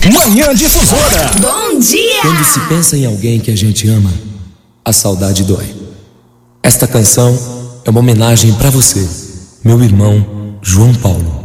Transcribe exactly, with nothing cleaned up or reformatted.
Manhã Difusora. Bom dia! Quando se pensa em alguém que a gente ama, a saudade dói. Esta canção é uma homenagem pra você, meu irmão João Paulo.